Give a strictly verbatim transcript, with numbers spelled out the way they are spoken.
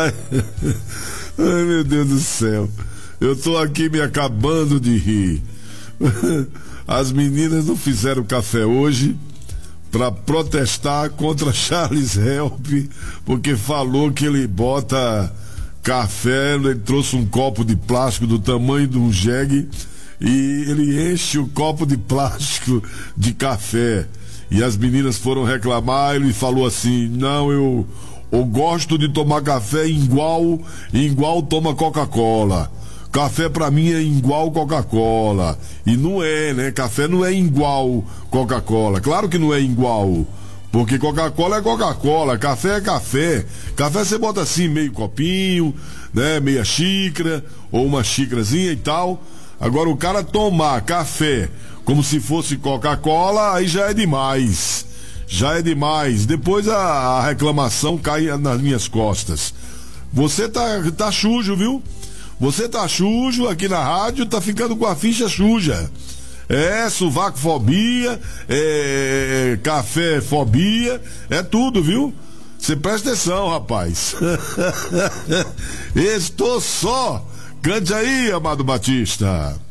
Ai, meu Deus do céu. Eu tô aqui me acabando de rir. As meninas não fizeram café hoje para protestar contra Charles Help, porque falou que ele bota café, ele trouxe um copo de plástico do tamanho de um jegue e ele enche o copo de plástico de café. E as meninas foram reclamar, ele falou assim: não, eu, eu gosto de tomar café igual, igual toma Coca-Cola. Café pra mim é igual Coca-Cola. E não é, né? Café não é igual Coca-Cola. Claro que não é igual. Porque Coca-Cola é Coca-Cola, café é café. Café você bota assim, meio copinho, né? Meia xícara, ou uma xícarazinha e tal. Agora o cara tomar café como se fosse Coca-Cola, aí já é demais. Já é demais. Depois a, a reclamação cai nas minhas costas. Você tá, tá sujo, viu? Você tá sujo aqui na rádio, tá ficando com a ficha suja. É, sovacofobia, é, café-fobia, é tudo, viu? Você presta atenção, rapaz. Estou só. Cante aí, Amado Batista.